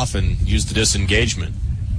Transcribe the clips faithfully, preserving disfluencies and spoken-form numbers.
off and use the disengagement.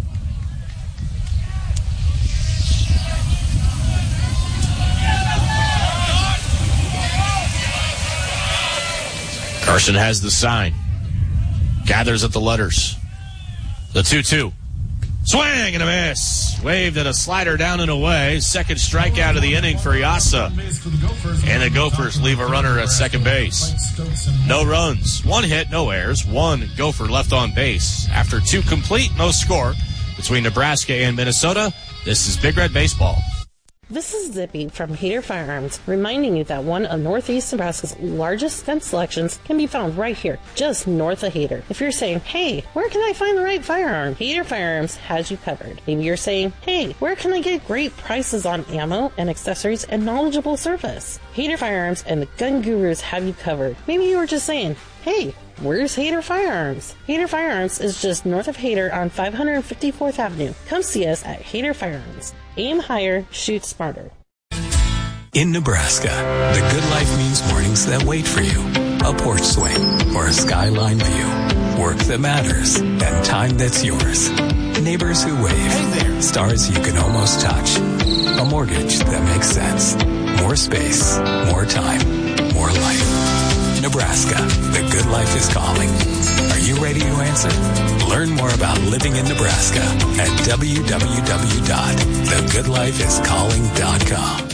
Carson has the sign. Gathers at the letters. The two two. Swing and a miss. Waved at a slider down and away. Second strikeout of the inning for Yasa. And the Gophers leave a runner at second base. No runs, one hit, no errors, one Gopher left on base. After two complete, no score between Nebraska and Minnesota. This is Big Red Baseball. This is Zippy from Hader Firearms, reminding you that one of Northeast Nebraska's largest gun selections can be found right here, just north of Hader. If you're saying, hey, where can I find the right firearm? Hader Firearms has you covered. Maybe you're saying, hey, where can I get great prices on ammo and accessories and knowledgeable service? Hader Firearms and the Gun Gurus have you covered. Maybe you were just saying, hey, where's Hader Firearms? Hader Firearms is just north of Hader on five hundred fifty-fourth Avenue. Come see us at Hader Firearms. Aim higher, shoot smarter. In Nebraska, the good life means mornings that wait for you. A porch swing or a skyline view. Work that matters and time that's yours. Neighbors who wave. Hey there. Stars you can almost touch. A mortgage that makes sense. More space, more time, more life. Nebraska, the good life is calling. Are you ready to answer? Learn more about living in Nebraska at w w w dot the good life is calling dot com.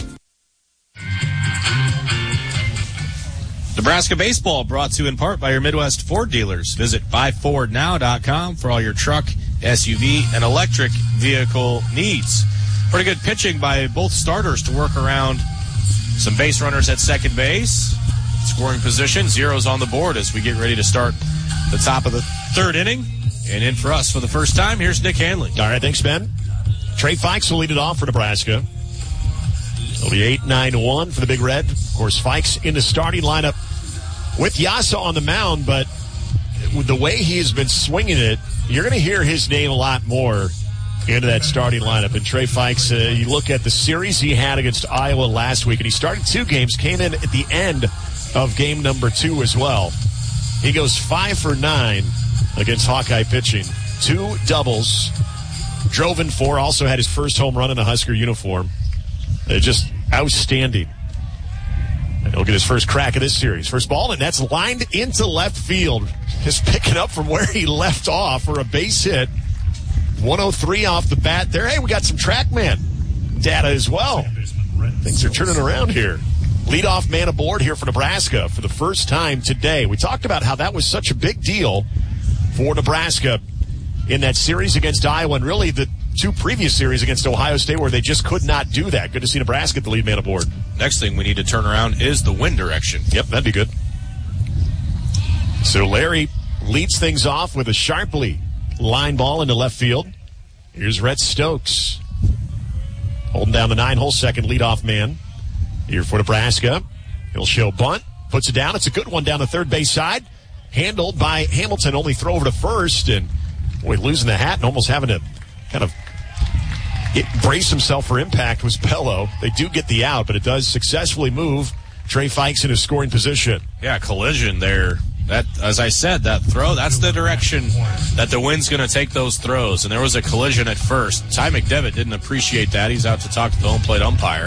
Nebraska Baseball brought to you in part by your Midwest Ford dealers. Visit buy ford now dot com for all your truck, S U V, and electric vehicle needs. Pretty good pitching by both starters to work around some base runners at second base. Scoring position, zeros on the board as we get ready to start the top of the third inning. And in for us for the first time, here's Nick Hanley. All right, thanks, Ben. Trey Fikes will lead it off for Nebraska. It'll be eight nine one for the Big Red. Of course, Fikes in the starting lineup with Yasa on the mound, but with the way he has been swinging it, you're going to hear his name a lot more into that starting lineup. And Trey Fikes, uh, you look at the series he had against Iowa last week, and he started two games, came in at the end of game number two as well. He goes five for nine against Hawkeye pitching. Two doubles. Drove in four. Also had his first home run in a Husker uniform. Uh, just outstanding. And he'll get his first crack of this series. First ball, and that's lined into left field. Just picking up from where he left off for a base hit. one oh three off the bat there. Hey, we got some TrackMan data as well. Things are turning around here. Leadoff man aboard here for Nebraska for the first time today. We talked about how that was such a big deal for Nebraska in that series against Iowa, and really the two previous series against Ohio State where they just could not do that. Good to see Nebraska get the lead man aboard. Next thing we need to turn around is the wind direction. Yep, that'd be good. So Larry leads things off with a sharply line ball into left field. Here's Rhett Stokes holding down the nine-hole second leadoff man here for Nebraska. He'll show bunt, puts it down. It's a good one down the third base side. Handled by Hamilton, only throw over to first, and boy, losing the hat and almost having to kind of it, brace himself for impact was Bello. They do get the out, but it does successfully move Trey Fikes in his scoring position. Yeah, collision there. That, as I said, that throw, that's the direction that the wind's going to take those throws. And there was a collision at first. Ty McDevitt didn't appreciate that. He's out to talk to the home plate umpire.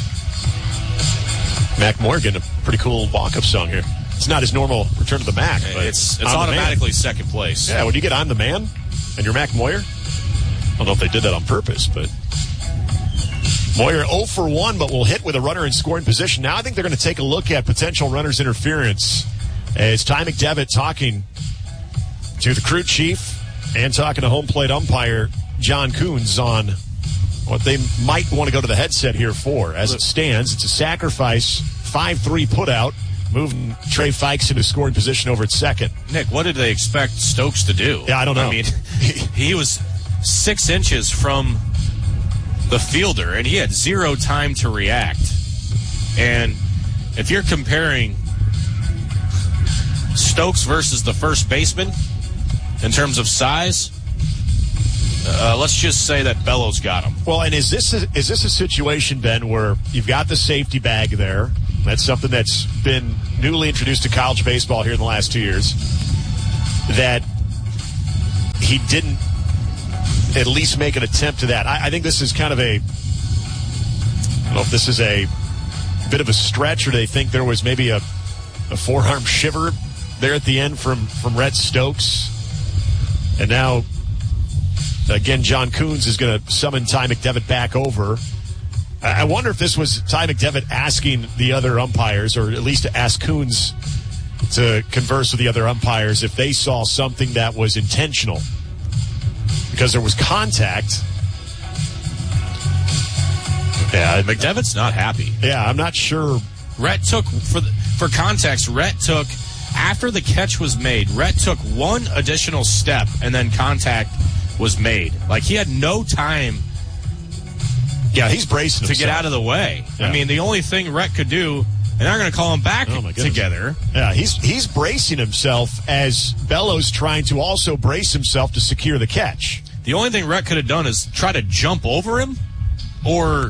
Mac Morgan, a pretty cool walk-up song here. It's not his normal return to the Mac. But it's it's automatically second place. Yeah, when you get on the man and you're Mac Moyer, I don't know if they did that on purpose, but Moyer oh for one, but will hit with a runner in scoring position. Now I think they're going to take a look at potential runner's interference. As Ty McDevitt talking to the crew chief and talking to home plate umpire John Coons on what they might want to go to the headset here for. As it stands, it's a sacrifice five three putout, moving Trey Fikes into scoring position over at second. Nick, what did they expect Stokes to do? Yeah, I don't know. I mean, he was six inches from the fielder, and he had zero time to react. And if you're comparing Stokes versus the first baseman in terms of size, uh, let's just say that Bellows got him. Well, and is this a, is this a situation, Ben, where you've got the safety bag there? That's something that's been newly introduced to college baseball here in the last two years. That he didn't at least make an attempt to that. I, I think this is kind of a, I don't know if this is a bit of a stretch, or they think there was maybe a, a forearm shiver there at the end from, from Rhett Stokes. And now, again, John Coons is going to summon Ty McDevitt back over. I wonder if this was Ty McDevitt asking the other umpires, or at least to ask Coons to converse with the other umpires, if they saw something that was intentional. Because there was contact. Yeah, McDevitt's not happy. Yeah, I'm not sure. Rhett took, for the, for context, Rhett took, after the catch was made, Rhett took one additional step, and then contact was made. Like, he had no time Yeah, he's bracing to himself. get out of the way. Yeah. I mean, the only thing Rhett could do, and they're going to call him back oh together. Yeah, he's he's bracing himself as Bellows trying to also brace himself to secure the catch. The only thing Rhett could have done is try to jump over him, or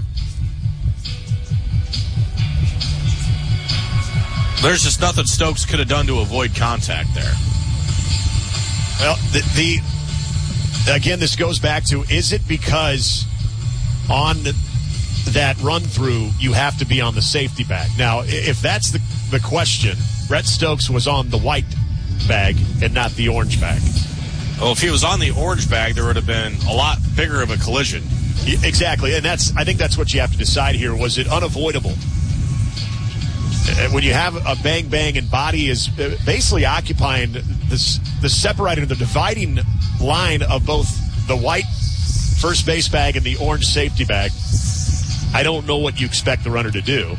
there's just nothing Stokes could have done to avoid contact there. Well, the, the again, this goes back to, is it because on the, that run-through you have to be on the safety bag? Now, if that's the, the question, Rhett Stokes was on the white bag and not the orange bag. Well, if he was on the orange bag, there would have been a lot bigger of a collision. Yeah, exactly, and that's I think that's what you have to decide here. Was it unavoidable? When you have a bang-bang and body is basically occupying this, the separating, the dividing line of both the white first base bag and the orange safety bag, I don't know what you expect the runner to do.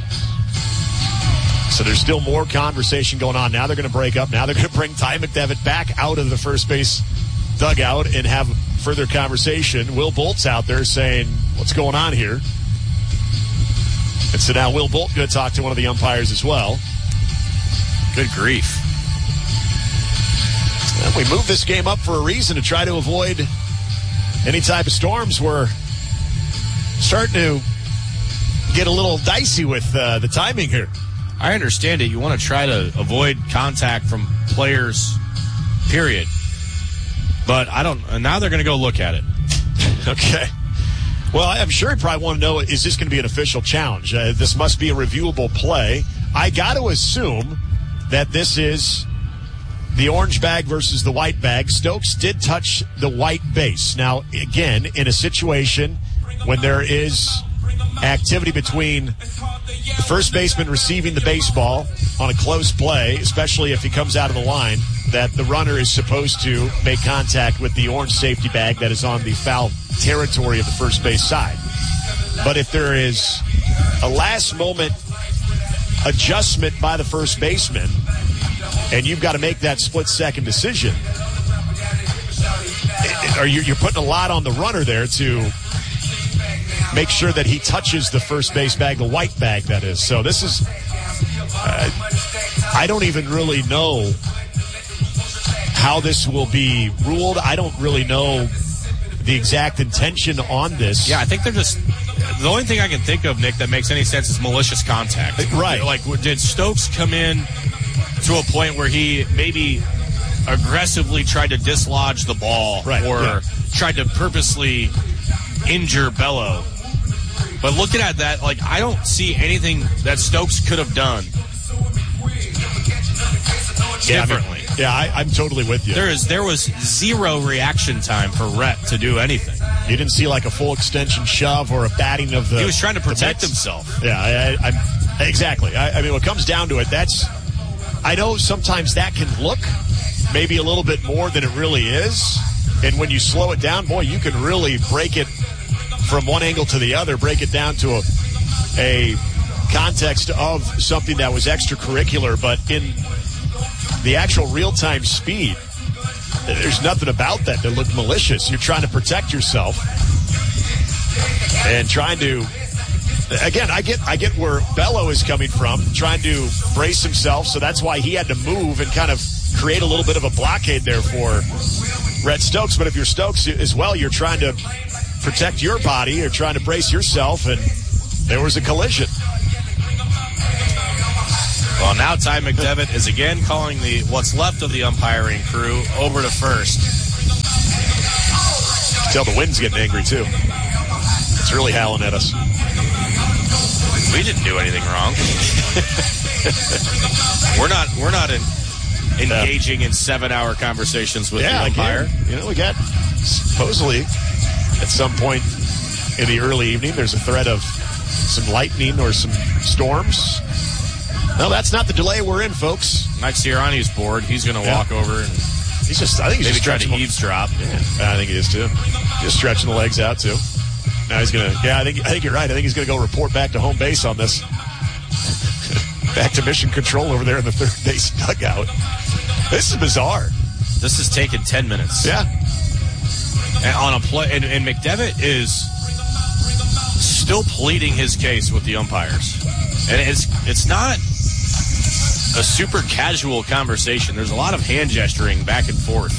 So there's still more conversation going on. Now they're going to break up. Now they're going to bring Ty McDevitt back out of the first base dugout and have further conversation. Will Bolt's out there saying, what's going on here? And so now Will Bolt going to talk to one of the umpires as well. Good grief. And we moved this game up for a reason, to try to avoid any type of storms. We're starting to get a little dicey with uh, the timing here. I understand it. You want to try to avoid contact from players, period. But I don't. And now they're going to go look at it. Okay. Well, I'm sure you probably want to know, is this going to be an official challenge? Uh, this must be a reviewable play. I got to assume that this is the orange bag versus the white bag. Stokes did touch the white base. Now, again, in a situation when there is activity between the first baseman receiving the baseball on a close play, especially if he comes out of the line, that the runner is supposed to make contact with the orange safety bag that is on the foul territory of the first base side. But if there is a last moment adjustment by the first baseman and you've got to make that split second decision, or you're putting a lot on the runner there to make sure that he touches the first base bag, the white bag that is. So this is, uh, I don't even really know how this will be ruled. I don't really know the exact intention on this. Yeah, I think they're just, the only thing I can think of, Nick, that makes any sense is malicious contact. Right. Like, did Stokes come in to a point where he maybe aggressively tried to dislodge the ball, right, or yeah. tried to purposely injure Bello? But looking at that, like, I don't see anything that Stokes could have done yeah, differently. I mean, yeah, I, I'm totally with you. There is there was zero reaction time for Rhett to do anything. You didn't see like a full extension shove or a batting of the. He was trying to protect the himself. Yeah, I, I, I'm exactly. I, I mean, what comes down to it, that's. I know sometimes that can look maybe a little bit more than it really is, and when you slow it down, boy, you can really break it from one angle to the other, break it down to a, a context of something that was extracurricular, but in the actual real-time speed, there's nothing about that that looked malicious. You're trying to protect yourself and trying to, again, I get I get where Bello is coming from, trying to brace himself, so that's why he had to move and kind of create a little bit of a blockade there for Rhett Stokes. But if you're Stokes as well, you're trying to protect your body, you're trying to brace yourself, and there was a collision. Well, now Ty McDevitt is again calling the what's left of the umpiring crew over to first. Tell the wind's getting angry, too. It's really howling at us. We didn't do anything wrong. we're not We're not in, engaging yeah. in seven-hour conversations with yeah, the umpire. Again, you know, we got supposedly at some point in the early evening, there's a threat of some lightning or some storms. No, that's not the delay we're in, folks. Mike Sirianni's bored. He's going to yeah. walk over and he's just. I think he's maybe just trying to the, eavesdrop. Yeah, I think he is too. Just stretching the legs out too. Now he's going to. Yeah, I think. I think you're right. I think he's going to go report back to home base on this. Back to mission control over there in the third base dugout. This is bizarre. This has taken ten minutes. Yeah. And on a play, and, and McDevitt is still pleading his case with the umpires, and it's it's not a super casual conversation. There's a lot of hand gesturing back and forth.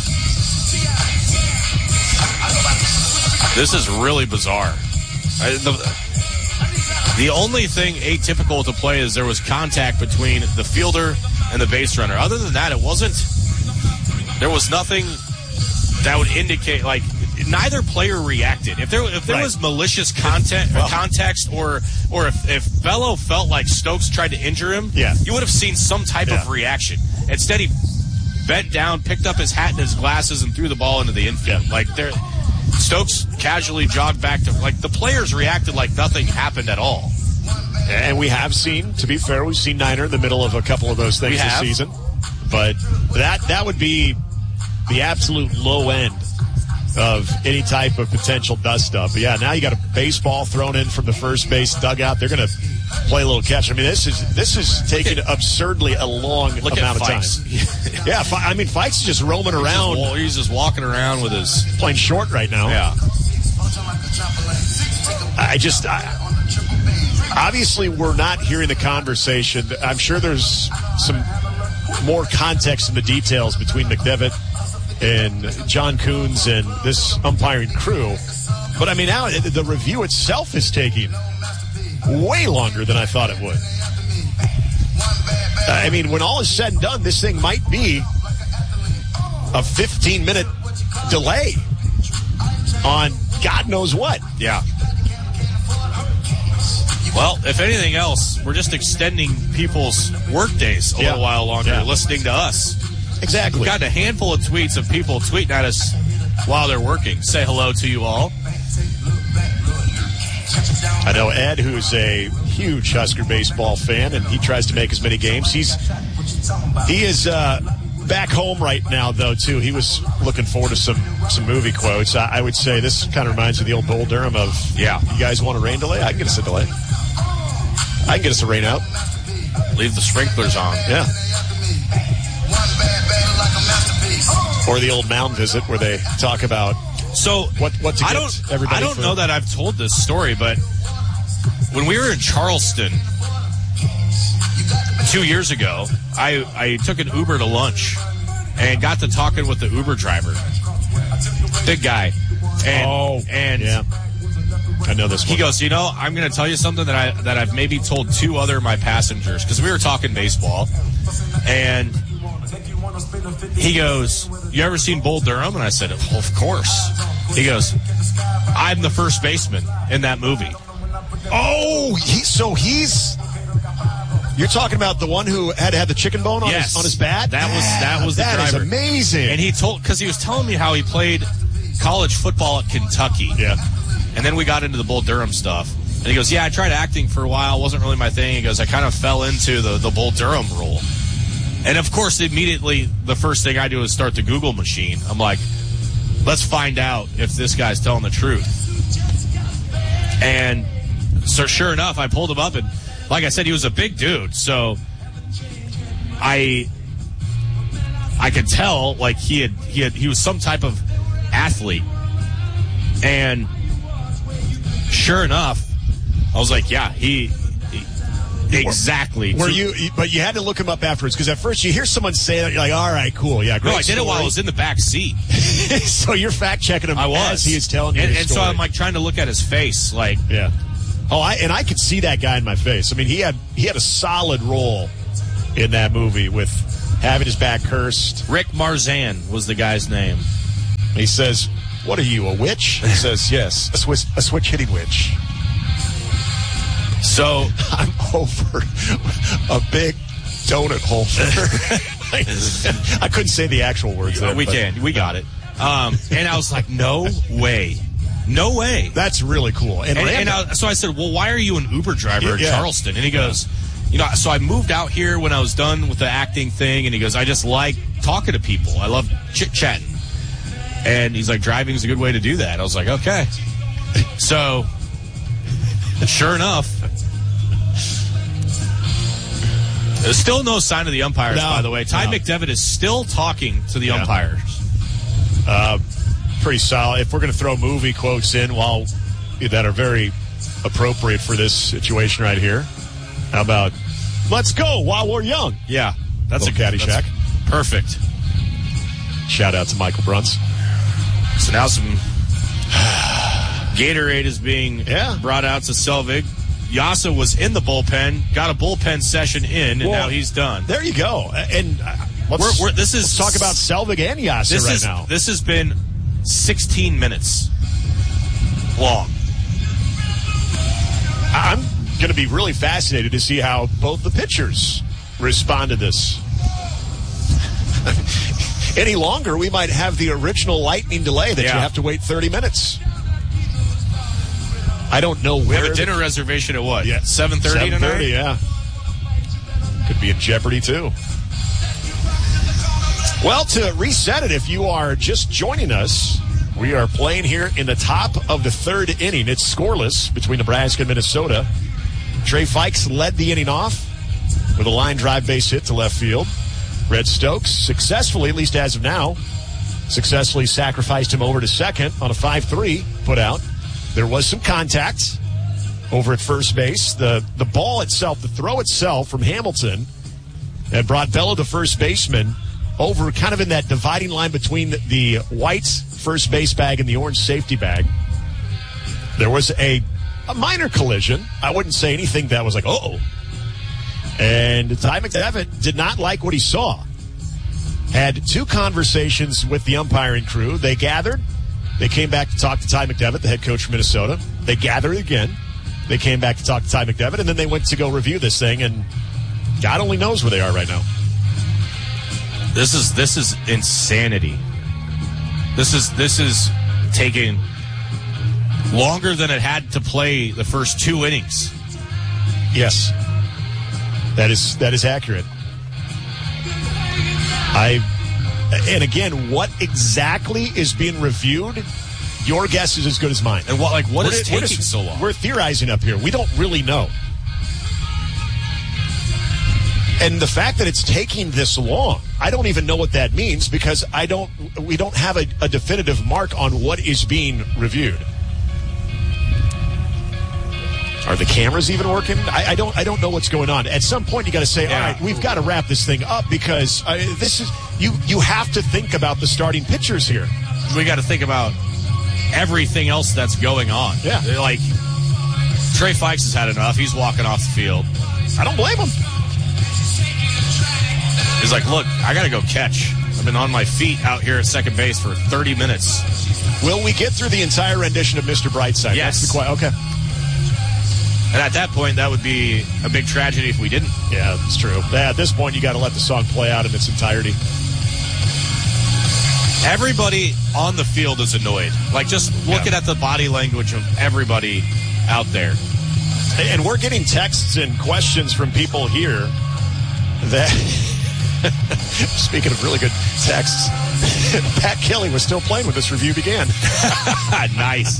This is really bizarre. I, the, the only thing atypical to play is there was contact between the fielder and the base runner. Other than that, it wasn't. There was nothing that would indicate, like, neither player reacted. If there if there right. was malicious content, well, context, or or if, if Bello felt like Stokes tried to injure him, yeah. you would have seen some type yeah. of reaction. Instead, he bent down, picked up his hat and his glasses, and threw the ball into the infield. Yeah. Like there, Stokes casually jogged back to, like, the players reacted like nothing happened at all. And we have seen, to be fair, we've seen Niner in the middle of a couple of those things this season. But that that would be the absolute low end of any type of potential dust up. But yeah, now you got a baseball thrown in from the first base dugout. They're going to play a little catch. I mean, this is this is taking at, absurdly a long look amount at of time. yeah, I mean, Fikes just roaming he's around. Just, he's just walking around with his playing short right now. Yeah. I just I, obviously we're not hearing the conversation. I'm sure there's some more context in the details between McDevitt and John Coons and this umpiring crew. But, I mean, now the review itself is taking way longer than I thought it would. I mean, when all is said and done, this thing might be a fifteen-minute delay on God knows what. Yeah. Well, if anything else, we're just extending people's work days a yeah. little while longer, yeah. listening to us. Exactly. We've gotten a handful of tweets of people tweeting at us while they're working. Say hello to you all. I know Ed, who's a huge Husker baseball fan, and he tries to make as many games. He's he is uh, back home right now, though, too. He was looking forward to some, some movie quotes. I, I would say this kind of reminds me of the old Bull Durham of, yeah, you guys want a rain delay? I can get us a delay. I can get us a rain out. Leave the sprinklers on. Yeah. Or the old mound visit where they talk about so what what to get I don't everybody I don't for. know that I've told this story, but when we were in Charleston two years ago, I I took an Uber to lunch and got to talking with the Uber driver, big guy, and oh and yeah. I know this one. He goes, you know, I'm going to tell you something that I that I've maybe told two other of my passengers, because we were talking baseball, and he goes, you ever seen Bull Durham? And I said, well, of course. He goes, I'm the first baseman in that movie. Oh, he, so he's... You're talking about the one who had to have the chicken bone on, yes. his, on his bat? That was that was the that driver. That is amazing. And he told, because he was telling me how he played college football at Kentucky. Yeah. And then we got into the Bull Durham stuff. And he goes, yeah, I tried acting for a while. It wasn't really my thing. He goes, I kind of fell into the, the Bull Durham role. And, of course, immediately the first thing I do is start the Google machine. I'm like, let's find out if this guy's telling the truth. And so sure enough, I pulled him up. And like I said, he was a big dude. So I I could tell, like, he had he had he was some type of athlete. And sure enough, I was like, yeah, he... Exactly. Were you? But you had to look him up afterwards, because at first you hear someone say that, you're like, all right, cool, yeah, great. No, I did story. it while I was in the back seat. So you're fact checking him I was. as he is telling you and, the and story. so I'm like trying to look at his face, like, yeah. Oh, I and I could see that guy in my face. I mean, he had he had a solid role in that movie with having his back cursed. Rick Marzan was the guy's name. He says, what are you, a witch? He says, yes, a, Swiss, a switch hitting witch. So I'm over a big donut holder. I couldn't say the actual words there. We but, can. We got it. Um, and I was like, no way. No way. That's really cool. And, and, and I, so I said, well, why are you an Uber driver in yeah. Charleston? And he goes, you know, so I moved out here when I was done with the acting thing. And he goes, I just like talking to people. I love chit-chatting. And he's like, driving is a good way to do that. I was like, okay. So, sure enough, there's still no sign of the umpires, no, by the way. Ty no. McDevitt is still talking to the yeah. umpires. Uh, pretty solid. If we're going to throw movie quotes in while that are very appropriate for this situation right here, how about "Let's go while we're young"? Yeah, that's a Caddyshack. Perfect. Shout out to Michael Bruns. So now some Gatorade is being yeah. brought out to Selvig. Yasa was in the bullpen, got a bullpen session in, and well, now he's done. There you go. And uh, let's, we're, we're, this is, let's talk about Selvig and Yasa this right is, now. This has been sixteen minutes long. I'm going to be really fascinated to see how both the pitchers respond to this. Any longer, we might have the original lightning delay that yeah. you have to wait thirty minutes. I don't know where. We have a dinner the, reservation at what? Yeah. seven thirty tonight? seven thirty, yeah. Could be in jeopardy, too. Well, to reset it, if you are just joining us, we are playing here in the top of the third inning. It's scoreless between Nebraska and Minnesota. Trey Fikes led the inning off with a line drive base hit to left field. Red Stokes successfully, at least as of now, successfully sacrificed him over to second on a five three put out. There was some contact over at first base. The the ball itself, the throw itself from Hamilton, had brought Bello, the first baseman, over kind of in that dividing line between the white first base bag and the orange safety bag. There was a, a minor collision. I wouldn't say anything that was like, uh-oh. And Ty McDevitt did not like what he saw. Had two conversations with the umpiring crew. They gathered. They came back to talk to Ty McDevitt, the head coach from Minnesota. They gathered again. They came back to talk to Ty McDevitt, and then they went to go review this thing, and God only knows where they are right now. This is this is insanity. This is this is taking longer than it had to play the first two innings. Yes. That is that is accurate. I And again, what exactly is being reviewed? Your guess is as good as mine. And what, like, what we're, is taking just, so long? We're theorizing up here. We don't really know. And the fact that it's taking this long, I don't even know what that means because I don't. We don't have a, a definitive mark on what is being reviewed. Are the cameras even working? I, I don't. I don't know what's going on. At some point, you got to say, yeah. "All right, we've got to wrap this thing up," because uh, this is you. You have to think about the starting pitchers here. We got to think about everything else that's going on. Yeah, They're like Trey Fikes has had enough. He's walking off the field. I don't blame him. He's like, look, I got to go catch. I've been on my feet out here at second base for thirty minutes. Will we get through the entire rendition of Mister Brightside? Yes. That's the qu- okay. And at that point, that would be a big tragedy if we didn't. Yeah, that's true. Yeah, at this point, you got to let the song play out in its entirety. Everybody on the field is annoyed. Like, just looking yeah. at the body language of everybody out there. And we're getting texts and questions from people here that, speaking of really good texts, Pat Kelly was still playing when this review began. Nice.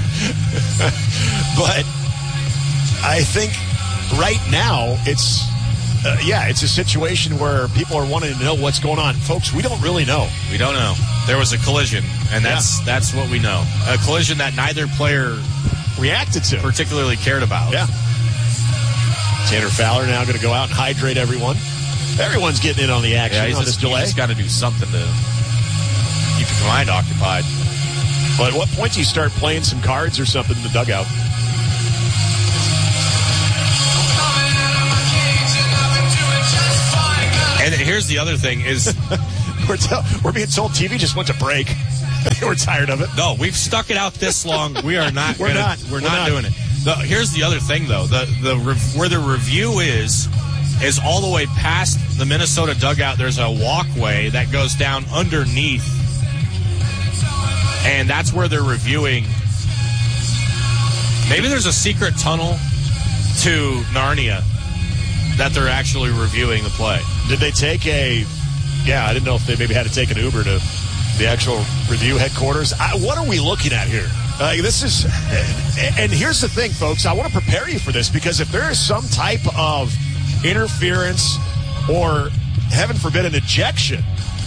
But I think right now it's, uh, yeah, it's a situation where people are wanting to know what's going on. Folks, we don't really know. We don't know. There was a collision, and that's yeah. that's what we know. A collision that neither player reacted to, particularly cared about. Yeah. Tanner Fowler now going to go out and hydrate everyone. Everyone's getting in on the action yeah, he's on just, this delay. He's got to do something to keep his mind occupied. But at what point do you start playing some cards or something in the dugout? And here's the other thing is we're, tell, we're being told T V just went to break. They were tired of it. No, we've stuck it out this long. We are not. We're gonna, not. We're, We're not, not. doing it. The, here's the other thing, though. The the re- where the review is is all the way past the Minnesota dugout. There's a walkway that goes down underneath, and that's where they're reviewing. Maybe there's a secret tunnel to Narnia that they're actually reviewing the play. Did they take a... Yeah, I didn't know if they maybe had to take an Uber to the actual review headquarters. I, what are we looking at here? Uh, this is... And here's the thing, folks. I want to prepare you for this, because if there is some type of interference or, heaven forbid, an ejection,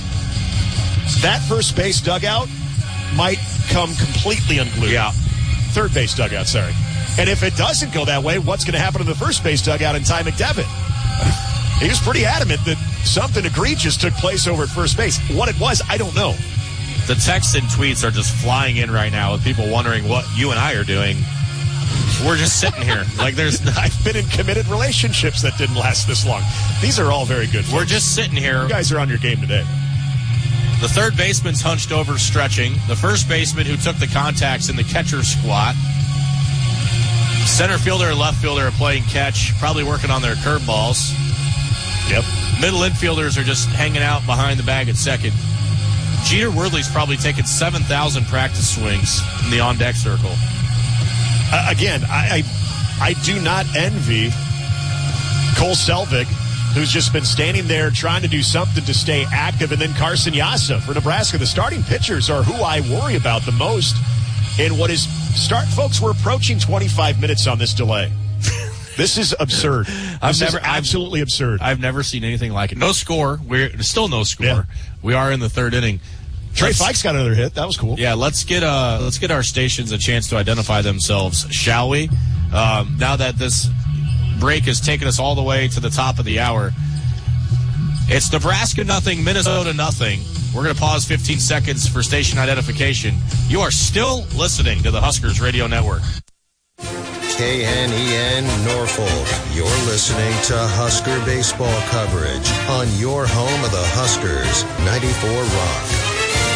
that first base dugout might come completely unglued. Yeah. Third base dugout, sorry. And if it doesn't go that way, what's going to happen to the first base dugout in Ty McDevitt? He was pretty adamant that something egregious took place over at first base. What it was, I don't know. The texts and tweets are just flying in right now with people wondering what you and I are doing. We're just sitting here. Like there's, I've been in committed relationships that didn't last this long. These are all very good. We're folks. just sitting here. You guys are on your game today. The third baseman's hunched over, stretching. The first baseman who took the contact's in the catcher squat. Center fielder and left fielder are playing catch, probably working on their curveballs. Yep. Middle infielders are just hanging out behind the bag at second. Jeter Worley's probably taken seven thousand practice swings in the on-deck circle. Uh, again, I, I I do not envy Cole Selvig, who's just been standing there trying to do something to stay active, and then Carson Yassa for Nebraska. The starting pitchers are who I worry about the most in what is start. Folks, we're approaching twenty-five minutes on this delay. This is absurd. I've This never, is absolutely I've, absurd. I've never seen anything like it. No score. We're still no score. Yeah. We are in the third inning. Trey Let's- Fikes got another hit. That was cool. Yeah, let's get uh, let's get our stations a chance to identify themselves, shall we? Um, now that this break has taken us all the way to the top of the hour, it's Nebraska nothing, Minnesota nothing. We're going to pause fifteen seconds for station identification. You are still listening to the Huskers Radio Network. K N E N Norfolk. You're listening to Husker baseball coverage on your home of the Huskers, ninety-four Rock.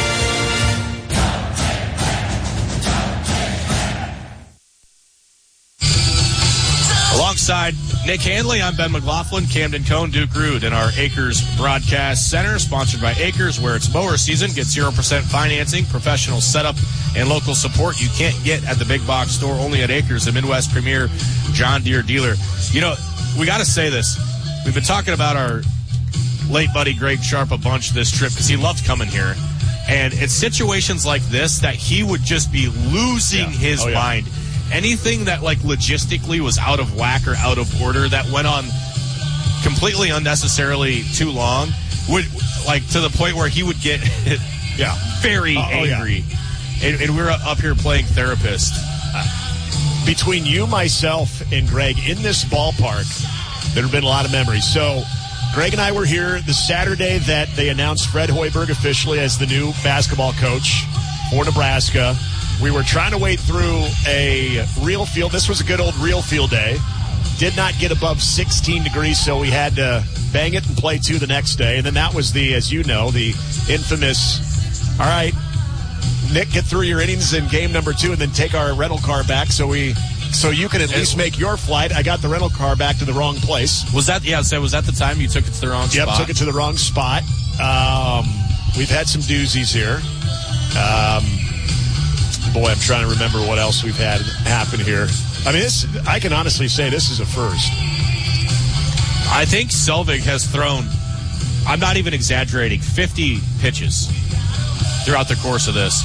Alongside Nick Handley, I'm Ben McLaughlin, Camden Cohn, Duke Rude in our Acres Broadcast Center, sponsored by Acres, where it's mower season. Get zero percent financing, professional setup, and local support you can't get at the big box store, only at Acres, the Midwest premier John Deere dealer. You know, we got to say this. We've been talking about our late buddy Greg Sharp a bunch this trip because he loved coming here. And it's situations like this that he would just be losing Yeah. his Oh, yeah. mind. Anything that, like, logistically was out of whack or out of order that went on completely unnecessarily too long would, like, to the point where he would get Yeah. very Oh, oh, yeah. angry. And, and we're up here playing therapist. Between you, myself, and Greg in this ballpark, there have been a lot of memories. So Greg and I were here the Saturday that they announced Fred Hoiberg officially as the new basketball coach for Nebraska. We were trying to wade through a real field. This was a good old real field day. Did not get above sixteen degrees, so we had to bang it and play two the next day. And then that was the, as you know, the infamous, all right, Nick, get through your innings in game number two and then take our rental car back so we so you can at least make your flight. I got the rental car back to the wrong place. Was that, yeah, so was that the time you took it to the wrong Yep, spot? took it to the wrong spot. Um, we've had some doozies here. Um, boy, I'm trying to remember what else we've had happen here. I mean, this, I can honestly say this is a first. I think Selvig has thrown, I'm not even exaggerating, fifty pitches throughout the course of this.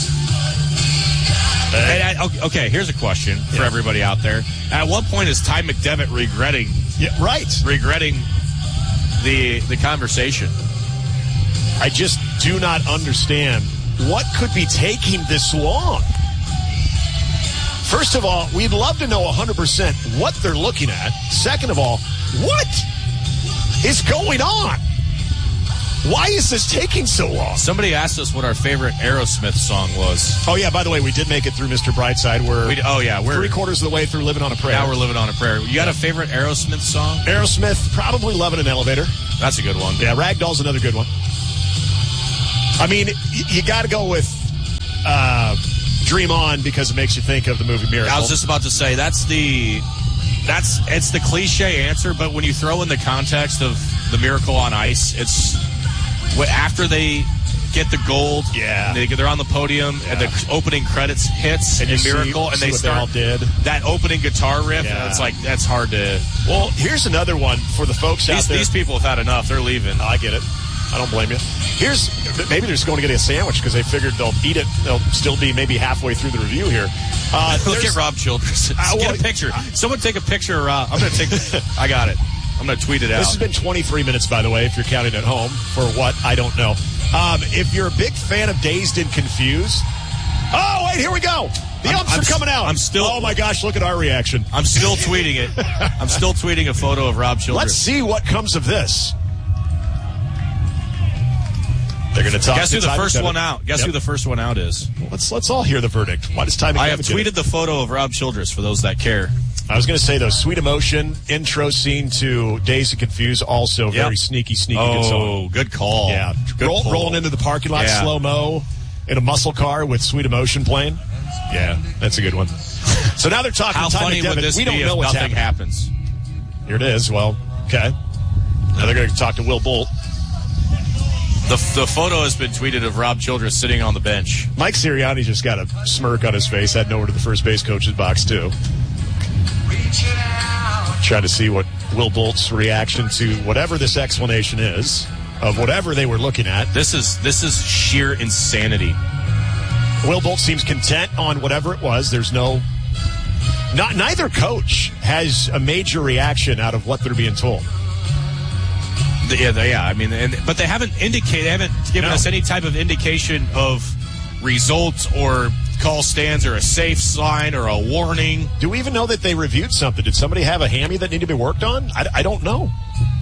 And I, okay, here's a question for Yeah. everybody out there. At what point is Ty McDevitt regretting Yeah, right. regretting the the conversation? I just do not understand what could be taking this long. First of all, we'd love to know one hundred percent what they're looking at. Second of all, what is going on? Why is this taking so long? Somebody asked us what our favorite Aerosmith song was. Oh, yeah, by the way, we did make it through Mister Brightside. We're We, oh, yeah, we're three quarters of the way through Living on a Prayer. now we're living on a prayer. You got a favorite Aerosmith song? Aerosmith, probably Loving an Elevator. That's a good one. Yeah, Ragdoll's another good one. I mean, y- you got to go with uh, Dream On because it makes you think of the movie Miracle. I was just about to say, that's the, that's, it's the cliche answer, but when you throw in the context of the Miracle on Ice, it's, after they get the gold, yeah, they, they're on the podium, yeah. and the opening credits hits and in see, Miracle, and see they what start they all did. That opening guitar riff, yeah. and it's like, that's hard to... Well, here's another one for the folks these, out there. These people have had enough. They're leaving. Oh, I get it. I don't blame you. Here's maybe they're just going to get a sandwich because they figured they'll eat it. They'll still be maybe halfway through the review here. Uh, Look at Rob Childress. Uh, well, get a picture. Someone take a picture of Rob. I'm going to take... I got it. I'm going to tweet it out. This has been twenty-three minutes, by the way, if you're counting at home. For what? I don't know. Um, if you're a big fan of Dazed and Confused... Oh, wait, here we go. The umps are coming out. I'm still... Oh, my gosh, look at our reaction. I'm still tweeting it. I'm still tweeting a photo of Rob Childress. Let's see what comes of this. They're going to talk. Guess to who the Ty first McDevitt. one out? Guess yep. who the first one out is? Well, let's let's all hear the verdict. Why does Ty McDevitt I have tweeted it? the photo of Rob Childress for those that care. I was going to say, though, Sweet Emotion, intro scene to Dazed and Confused, also yep. very sneaky, sneaky oh, good song. Oh, good call. Yeah. Good Roll, pull. Rolling into the parking lot, yeah. slow-mo, in a muscle car with Sweet Emotion playing. Yeah, that's a good one. So now they're talking How to Ty funny McDevitt. would this we don't be know if what's nothing happening. happens? Here it is. Well, okay. Now they're going to talk to Will Bolt. The, the photo has been tweeted of Rob Childress sitting on the bench. Mike Sirianni just got a smirk on his face, heading over to the first base coach's box, too. Trying to see what Will Bolt's reaction to whatever this explanation is of whatever they were looking at. This is this is sheer insanity. Will Bolt seems content on whatever it was. There's no... Not, neither coach has a major reaction out of what they're being told. Yeah, they, yeah. I mean, and, but they haven't indicated, they haven't given no. us any type of indication of results or call stands or a safe sign or a warning. Do we even know that they reviewed something? Did somebody have a hammy that needed to be worked on? I, I don't know.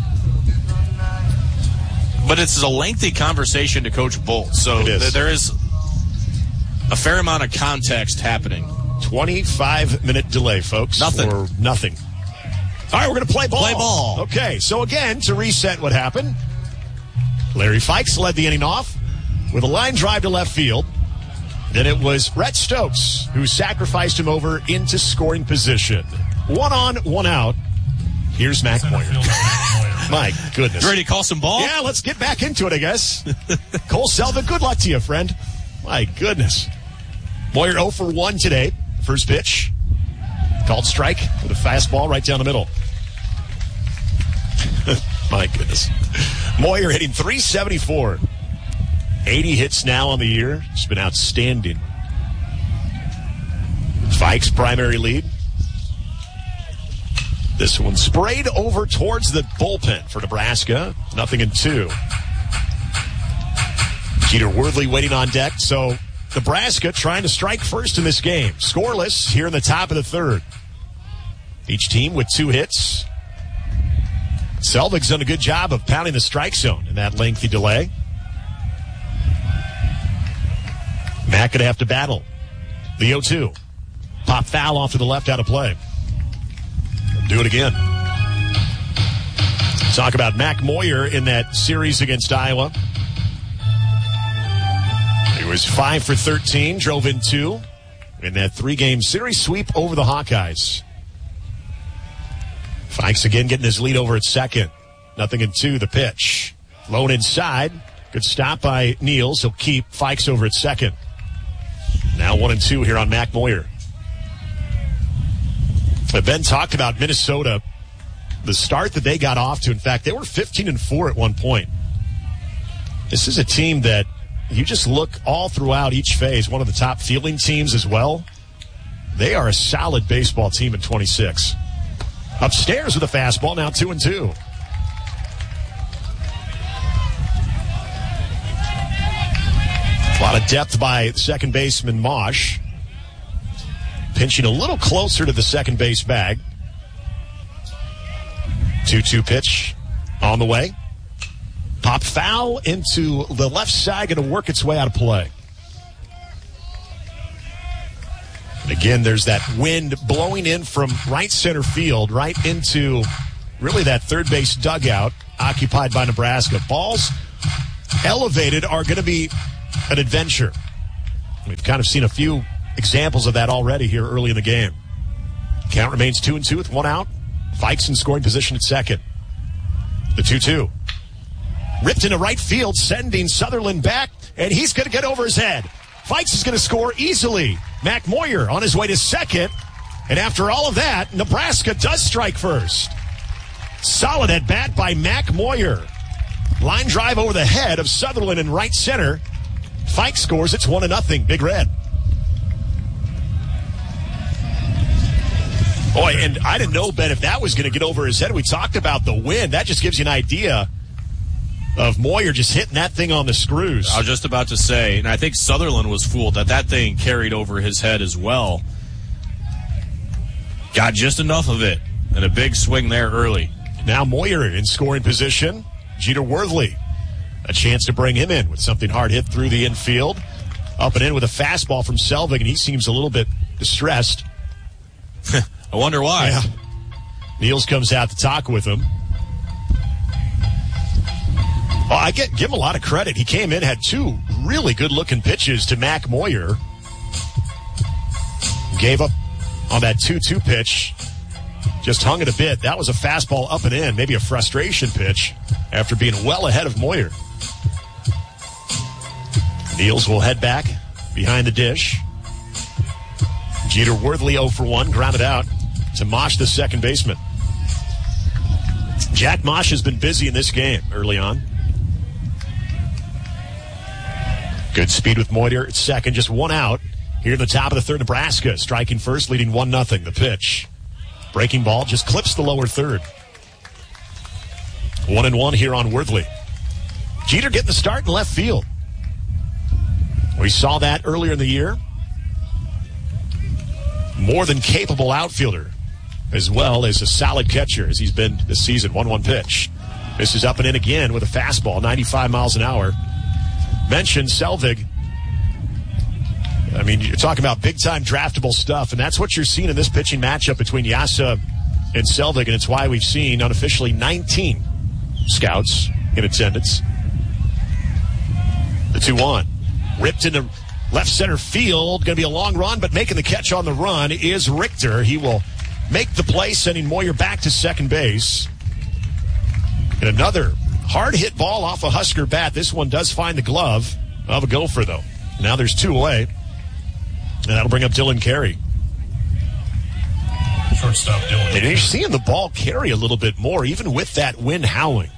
But it's a lengthy conversation to Coach Bolt, so th- there is a fair amount of context happening. twenty-five minute delay, folks. Nothing. Or nothing. All right, we're going to play ball. Play ball. Okay, so again, to reset what happened, Larry Fikes led the inning off with a line drive to left field. Then it was Rhett Stokes who sacrificed him over into scoring position. One on, one out. Here's Mac Moyer. My goodness. You ready to call some ball? Yeah, let's get back into it, I guess. Cole Selva, good luck to you, friend. My goodness. Moyer oh for one today. First pitch. Called strike with a fastball right down the middle. My goodness. Moyer hitting three seventy-four. eighty hits now on the year. It's been outstanding. Fikes' primary lead. This one sprayed over towards the bullpen for Nebraska. Nothing in two. Jeter Worthley waiting on deck. So Nebraska trying to strike first in this game. Scoreless here in the top of the third. Each team with two hits. Selvig's done a good job of pounding the strike zone in that lengthy delay. Matt going to have to battle. The oh two. Pop foul off to the left, out of play. Do it again. Talk about Mac Moyer in that series against Iowa. He was five for thirteen, drove in two in that three-game series sweep over the Hawkeyes. Fikes again getting his lead over at second. Nothing in two, the pitch. Low inside. Good stop by Niels. He'll keep Fikes over at second. Now one and two here on Mac Moyer. But Ben talked about Minnesota, the start that they got off to. In fact, they were fifteen and four at one point. This is a team that you just look all throughout each phase, one of the top fielding teams as well. They are a solid baseball team in twenty-six. Upstairs with a fastball, now two and two. A lot of depth by second baseman Mosh. Pinching a little closer to the second base bag. two two pitch on the way. Pop foul into the left side, going to work its way out of play. And again, there's that wind blowing in from right center field, right into really that third base dugout occupied by Nebraska. Balls elevated are going to be an adventure. We've kind of seen a few examples of that already here early in the game. Count remains two and two with one out. Fikes in scoring position at second. The two two. Ripped into right field, sending Sutherland back, and he's going to get over his head. Fikes is going to score easily. Mac Moyer on his way to second. And after all of that, Nebraska does strike first. Solid at bat by Mac Moyer. Line drive over the head of Sutherland in right center. Fikes scores. It's one to nothing. Big Red. Boy, and I didn't know, Ben, if that was going to get over his head. We talked about the wind. That just gives you an idea of Moyer just hitting that thing on the screws. I was just about to say, and I think Sutherland was fooled that that thing carried over his head as well. Got just enough of it, and a big swing there early. Now Moyer in scoring position. Jeter Worthley, a chance to bring him in with something hard hit through the infield. Up and in with a fastball from Selvig, and he seems a little bit distressed. I wonder why. Yeah. Niels comes out to talk with him. Well, I get give him a lot of credit. He came in, had two really good-looking pitches to Mac Moyer. Gave up on that two two pitch. Just hung it a bit. That was a fastball up and in, maybe a frustration pitch after being well ahead of Moyer. Niels will head back behind the dish. Jeter Worthley oh for one, grounded out to Mosh, the second baseman. Jack Mosh has been busy in this game early on. Good speed with Moyer at second, just one out. Here in the top of the third, Nebraska striking first, leading one nothing. The pitch. Breaking ball just clips the lower third. One and one here on Worthley. Jeter getting the start in left field. We saw that earlier in the year. More than capable outfielder, as well as a solid catcher as he's been this season. one one pitch. This is up and in again with a fastball, ninety-five miles an hour. Mentioned Selvig. I mean, you're talking about big-time draftable stuff, and that's what you're seeing in this pitching matchup between Yasa and Selvig, and it's why we've seen unofficially nineteen scouts in attendance. The two one. Ripped into left center field. Going to be a long run, but making the catch on the run is Richter. He will make the play, sending Moyer back to second base. And another hard-hit ball off a Husker bat. This one does find the glove of a Gopher, though. Now there's two away. And that'll bring up Dylan Carey. Shortstop Dylan. And you're seeing the ball carry a little bit more, even with that wind howling.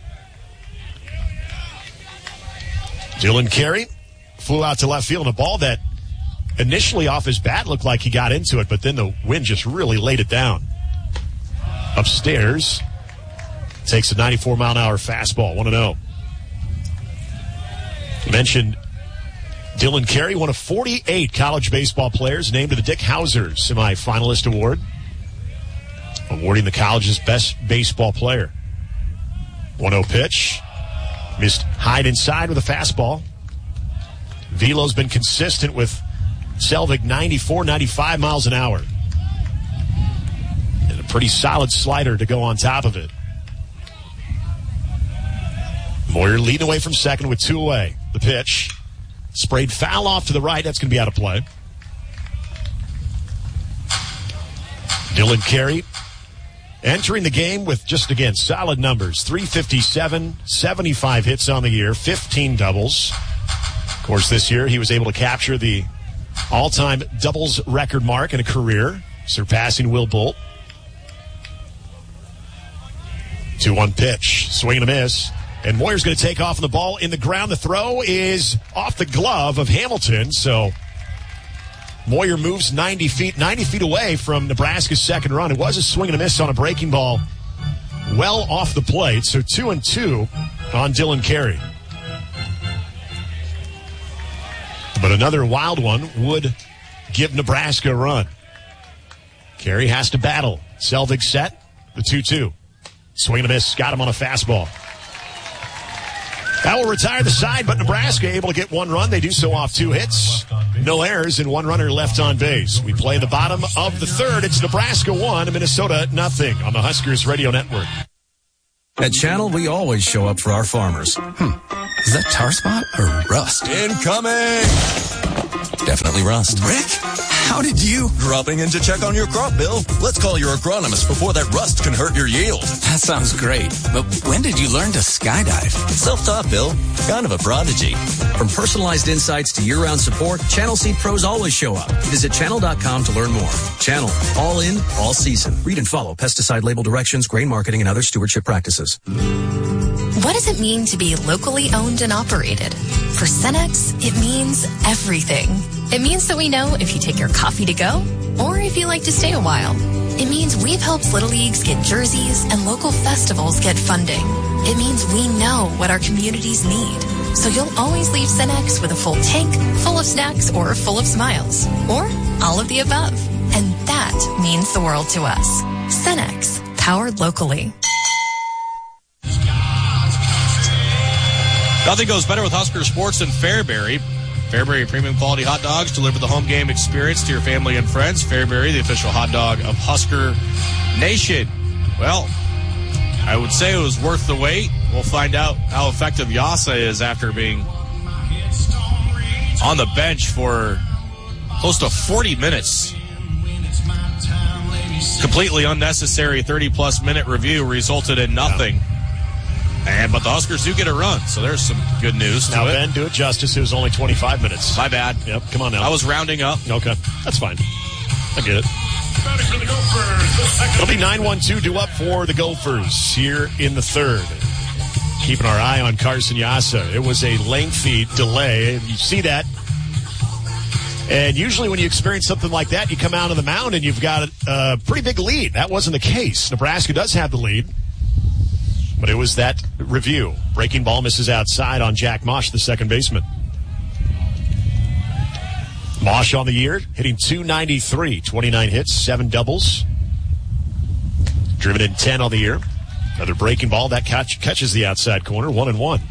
Dylan Carey flew out to left field, and a ball that initially off his bat looked like he got into it, but then the wind just really laid it down. Upstairs, takes a ninety-four mile an hour fastball, one and oh. Mentioned Dylan Carey, one of forty-eight college baseball players named to the Dick Hauser Semi-Finalist Award, awarding the college's best baseball player. one oh pitch. Missed hide inside with a fastball. Velo's been consistent with Selvig, ninety-four, ninety-five miles an hour. And a pretty solid slider to go on top of it. Moyer leading away from second with two away. The pitch. Sprayed foul off to the right. That's going to be out of play. Dylan Carey entering the game with just, again, solid numbers. three fifty-seven, seventy-five hits on the year, fifteen doubles. Of course, this year he was able to capture the all-time doubles record mark in a career, surpassing Will Bolt. two one pitch. Swing and a miss. And Moyer's going to take off on the ball in the ground. The throw is off the glove of Hamilton. So Moyer moves ninety feet, ninety feet away from Nebraska's second run. It was a swing and a miss on a breaking ball well off the plate. So two and two on Dylan Carey. But another wild one would give Nebraska a run. Carey has to battle. Selvig set. The two two. Swing and a miss. Got him on a fastball. That will retire the side, but Nebraska able to get one run. They do so off two hits. No errors and one runner left on base. We play the bottom of the third. It's Nebraska one, Minnesota nothing on the Huskers Radio Network. At Channel, we always show up for our farmers. Hmm. Is that tar spot or rust? Incoming! Definitely rust. Rick, how did you? Dropping in to check on your crop, Bill. Let's call your agronomist before that rust can hurt your yield. That sounds great. But when did you learn to skydive? Self-taught, Bill. Kind of a prodigy. From personalized insights to year-round support, Channel Seed pros always show up. Visit channel dot com to learn more. Channel. All in, all season. Read and follow pesticide label directions, grain marketing, and other stewardship practices. What does it mean to be locally owned and operated? For Cenex, it means everything. It means that we know if you take your coffee to go or if you like to stay a while. It means we've helped Little Leagues get jerseys and local festivals get funding. It means we know what our communities need. So you'll always leave Cenex with a full tank, full of snacks, or full of smiles. Or all of the above. And that means the world to us. Cenex, powered locally. Nothing goes better with Husker Sports than Fairbury. Fairbury Premium Quality Hot Dogs deliver the home game experience to your family and friends. Fairbury, the official hot dog of Husker Nation. Well, I would say it was worth the wait. We'll find out how effective Yasa is after being on the bench for close to forty minutes. Completely unnecessary thirty-plus minute review resulted in nothing. And but the Huskers do get a run, so there's some good news. Now, to Ben, it. do it justice. It was only twenty-five minutes. My bad. Yep, come on now. I was rounding up. Okay, that's fine. I get it. It'll be nine one two due up for the Gophers here in the third. Keeping our eye on Carson Yasa. It was a lengthy delay. You see that. And usually when you experience something like that, you come out of the mound and you've got a pretty big lead. That wasn't the case. Nebraska does have the lead. But it was that review. Breaking ball misses outside on Jack Mosh, the second baseman. Mosh on the year, hitting two ninety-three, twenty-nine hits, seven doubles. Driven in ten on the year. Another breaking ball. That catch catches the outside corner, one and one.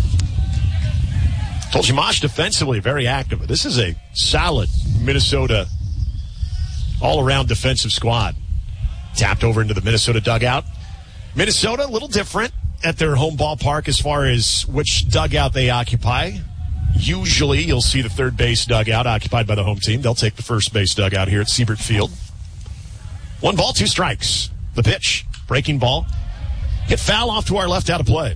Told you, Mosh defensively very active. This is a solid Minnesota all-around defensive squad. Tapped over into the Minnesota dugout. Minnesota, a little different at their home ballpark as far as which dugout they occupy. Usually, you'll see the third base dugout occupied by the home team. They'll take the first base dugout here at Siebert Field. One ball, two strikes. The pitch, breaking ball. Hit foul off to our left out of play.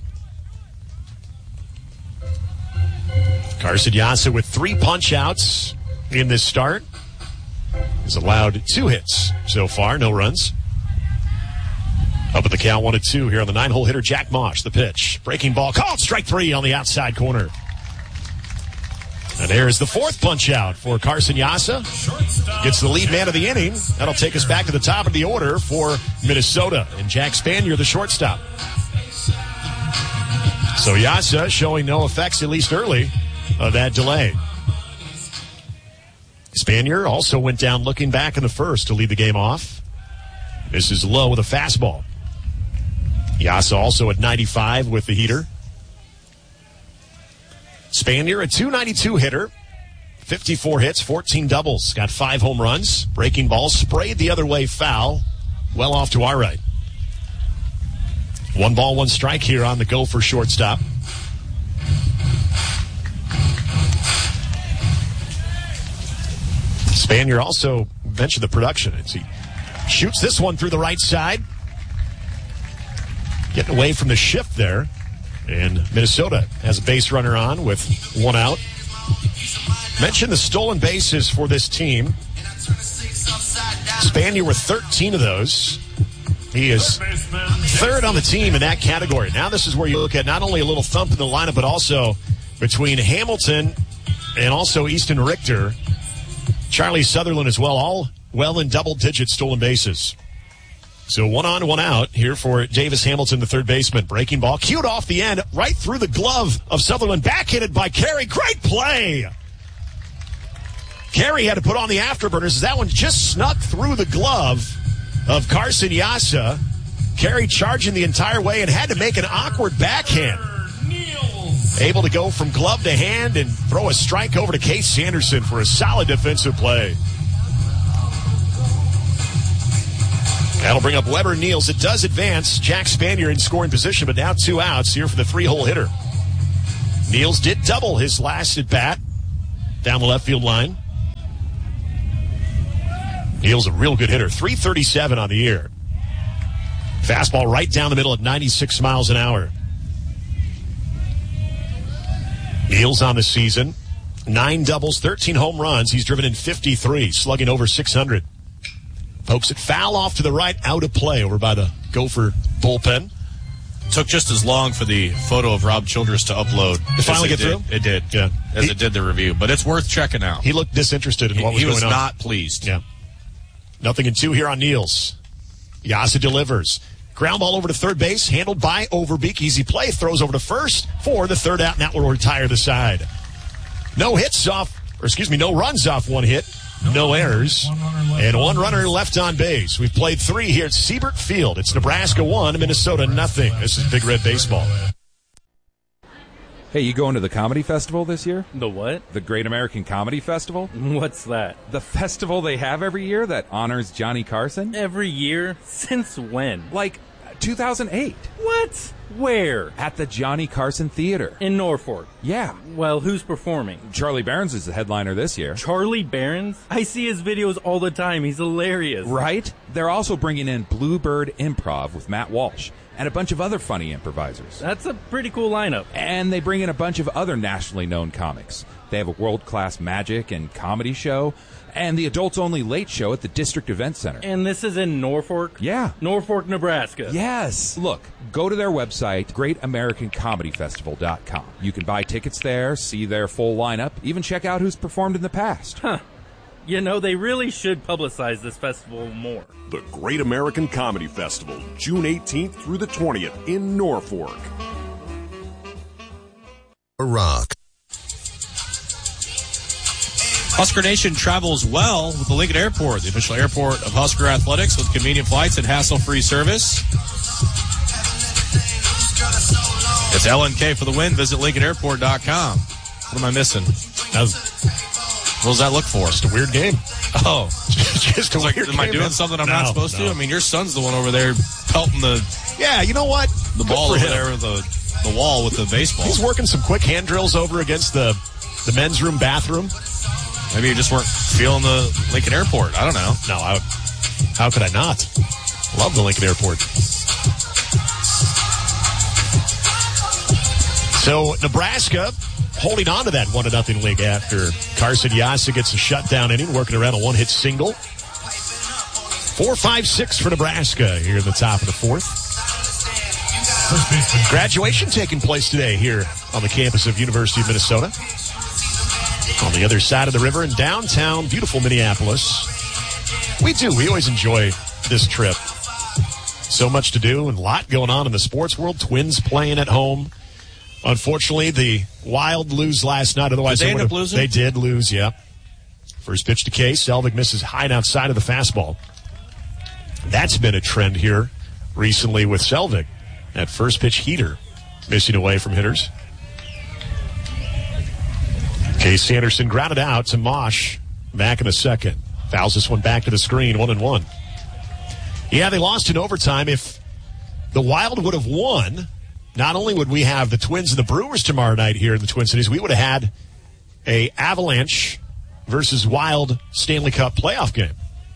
Carson Yasa with three punch-outs in this start. He's allowed two hits so far, no runs. Up at the count, one and two here on the nine-hole hitter, Jack Mosh. The pitch. Breaking ball called. Strike three on the outside corner. And there's the fourth punch-out for Carson Yasa. Gets the lead man of the inning. That'll take us back to the top of the order for Minnesota. And Jack Spanier, the shortstop. So Yasa showing no effects, at least early, of that delay. Spanier also went down looking back in the first to lead the game off. This is low with a fastball. Yasa also at ninety-five with the heater. Spanier, a two ninety-two hitter. fifty-four hits, fourteen doubles. Got five home runs. Breaking ball sprayed the other way, foul. Well off to our right. One ball, one strike here on the Gopher shortstop. Spanier also mentioned the production. As he shoots this one through the right side. Getting away from the shift there. And Minnesota has a base runner on with one out. Mentioned the stolen bases for this team. Spanier with thirteen of those. He is third on the team in that category. Now this is where you look at not only a little thump in the lineup, but also between Hamilton and also Easton Richter. Charlie Sutherland as well, all well in double-digit stolen bases. So one on, one out here for Davis Hamilton, the third baseman. Breaking ball, cued off the end, right through the glove of Sutherland. Back-hitted by Carey. Great play! Carey had to put on the afterburners as that one just snuck through the glove of Carson Yasa. Carey charging the entire way and had to make an awkward backhand. Able to go from glove to hand and throw a strike over to Case Sanderson for a solid defensive play. That'll bring up Weber Niels. It does advance Jack Spanier in scoring position, but now two outs here for the three-hole hitter. Niels did double his last at bat down the left field line. Neal's a real good hitter. three thirty-seven on the year. Fastball right down the middle at ninety-six miles an hour. Neal's on the season. Nine doubles, thirteen home runs. He's driven in fifty-three, slugging over six hundred. Pokes it foul off to the right, out of play over by the Gopher bullpen. Took just as long for the photo of Rob Childress to upload. Did it finally get did. through? It did, yeah. As he, it did the review. But it's worth checking out. He looked disinterested in he, what was he going was on. He was not pleased. Yeah. Nothing in two here on Neal's. Yasa delivers. Ground ball over to third base, handled by Overbeek. Easy play, throws over to first for the third out, and that will retire the side. No hits off, or excuse me, no runs off one hit, no errors, and one runner left on base. We've played three here at Siebert Field. It's Nebraska one, Minnesota nothing. This is Big Red Baseball. Hey, you going to the comedy festival this year? The what? The Great American Comedy Festival? What's that? The festival they have every year that honors Johnny Carson? Every year? Since when? Like two thousand eight. What? Where? At the Johnny Carson Theater. In Norfolk? Yeah. Well, who's performing? Charlie Barons is the headliner this year. Charlie Barons? I see his videos all the time. He's hilarious. Right? They're also bringing in Bluebird Improv with Matt Walsh and a bunch of other funny improvisers. That's a pretty cool lineup. And they bring in a bunch of other nationally known comics. They have a world-class magic and comedy show, and the adults-only late show at the District Event Center. And this is in Norfolk? Yeah. Norfolk, Nebraska. Yes. Look, go to their website, great american comedy festival dot com. You can buy tickets there, see their full lineup, even check out who's performed in the past. Huh. You know, they really should publicize this festival more. The Great American Comedy Festival, June eighteenth through the twentieth in Norfolk. Rock. Husker Nation travels well with the Lincoln Airport, the official airport of Husker Athletics, with convenient flights and hassle-free service. It's L N K for the win. Visit Lincoln Airport dot com. What am I missing? That was, what does that look for? Just a weird game. Oh. Just a like, weird am game. I doing something I'm no, not supposed no. to? I mean, your son's the one over there pelting the Yeah, you know what? the Good ball for over him. there with the, the wall with the baseball. He's working some quick hand drills over against the, the men's room bathroom. Maybe you just weren't feeling the Lincoln Airport. I don't know. No, I, how could I not? Love the Lincoln Airport. So Nebraska holding on to that one to nothing lead after Carson Yasa gets a shutdown inning, working around a one-hit single. Four, five, six for Nebraska here in the top of the fourth. Graduation taking place today here on the campus of University of Minnesota. On the other side of the river in downtown, beautiful Minneapolis. We do. We always enjoy this trip. So much to do and a lot going on in the sports world. Twins playing at home. Unfortunately, the Wild lose last night. Otherwise, did they they, end up losing? They did lose, yeah. First pitch to Case. Selvig misses high and outside of the fastball. That's been a trend here recently with Selvig. That first pitch heater missing away from hitters. Case Sanderson grounded out to Mosh back in the second. Fouls this one back to the screen, one and one. Yeah, they lost in overtime. If the Wild would have won, not only would we have the Twins and the Brewers tomorrow night here in the Twin Cities, we would have had a Avalanche versus Wild Stanley Cup playoff game.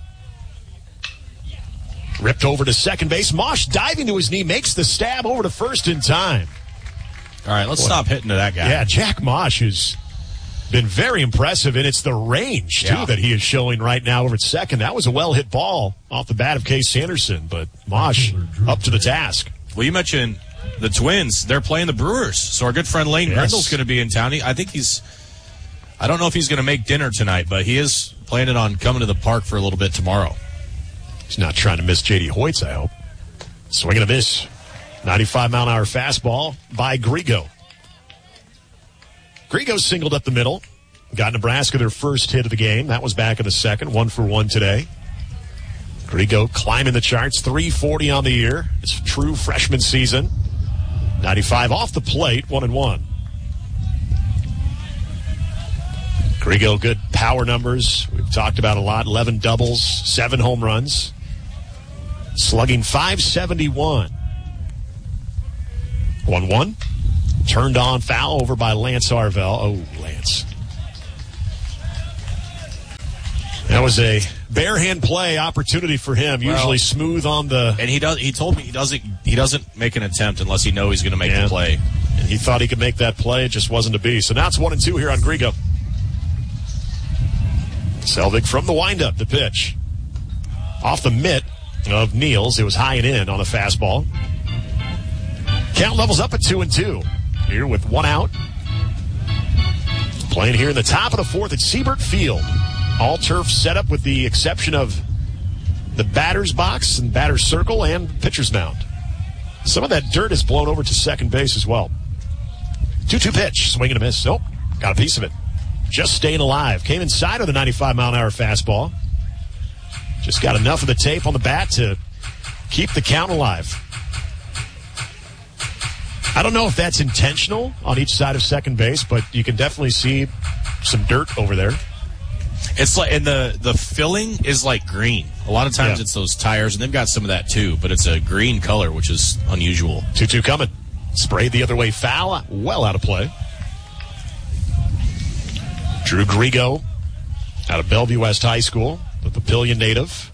Ripped over to second base. Mosh diving to his knee, makes the stab over to first in time. All right, let's Boy. stop hitting to that guy. Yeah, Jack Mosh has been very impressive, and it's the range, too, yeah. that he is showing right now over at second. That was a well-hit ball off the bat of Case Sanderson, but Mosh up to the task. Well, you mentioned the Twins. They're playing the Brewers, so our good friend Lane yes. Grendel's going to be in town. He, I think he's – I don't know if he's going to make dinner tonight, but he is planning on coming to the park for a little bit tomorrow. He's not trying to miss J D Hoyts, I hope. Swinging a miss. ninety-five mile an hour fastball by Grigo. Grigo singled up the middle. Got Nebraska their first hit of the game. That was back in the second. One for one today. Grigo climbing the charts. three forty on the year. It's a true freshman season. ninety-five off the plate. One and one. Grigo, good power numbers. We've talked about a lot. eleven doubles, seven home runs. Slugging five seventy-one. one one. Turned on foul over by Lance Arvell. Oh, Lance. That was a bare hand play opportunity for him. Usually well, smooth on the. And he does. He told me he doesn't. He doesn't make an attempt unless he knows he's going to make yeah. the play. And he thought he could make that play. It just wasn't to be. So now it's one and two here on Griego. Selvig from the windup. The pitch off the mitt of Niels. It was high and in on the fastball. Count levels up at two and two. Here with one out. Playing here in the top of the fourth at Siebert Field. All turf setup with the exception of the batter's box and batter's circle and pitcher's mound. Some of that dirt is blown over to second base as well. two two pitch. Swing and a miss. Nope. Got a piece of it. Just staying alive. Came inside of the ninety-five mile an hour fastball. Just got enough of the tape on the bat to keep the count alive. I don't know if that's intentional on each side of second base, but you can definitely see some dirt over there. It's like, and the, the filling is like green. A lot of times yeah. it's those tires, and they've got some of that too, but it's a green color, which is unusual. two two coming. Sprayed the other way, foul, well out of play. Drew Griego out of Bellevue West High School, the Papillion native.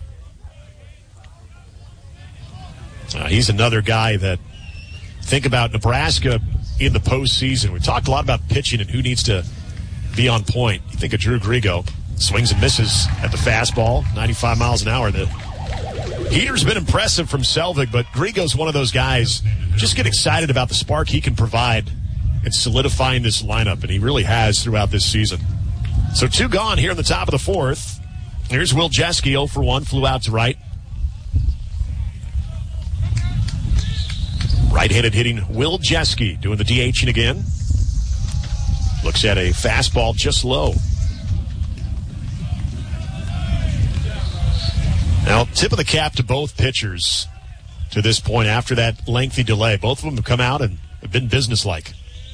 Uh, he's another guy that, think about Nebraska in the postseason. We talked a lot about pitching and who needs to be on point. You think of Drew Griego. Swings and misses at the fastball, ninety-five miles an hour. The heater's been impressive from Selvig, but Griego's one of those guys. Just get excited about the spark he can provide in solidifying this lineup, and he really has throughout this season. So two gone here in the top of the fourth. Here's Will Jeske, oh for one, flew out to right. Right-handed hitting Will Jeske doing the DHing again. Looks at a fastball just low. Now, tip of the cap to both pitchers to this point after that lengthy delay. Both of them have come out and have been businesslike.